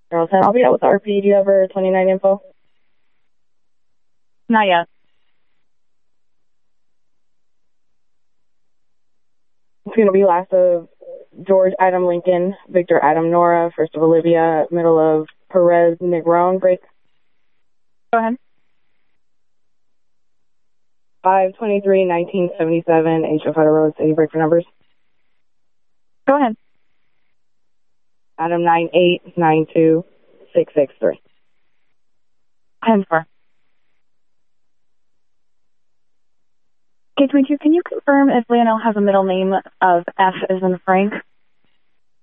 Girl 10, I'll be out with the RP. Do you have her 29 info? Not yet. It's going to be last of George Adam Lincoln, Victor Adam Nora, first of Olivia, middle of Perez Negron, break. Go ahead. 5/23/1977, H.O. Federal Road, City, break for numbers. Go ahead. Adam 9892663. 10-4. K22, can you confirm if Leonel has a middle name of F as in Frank?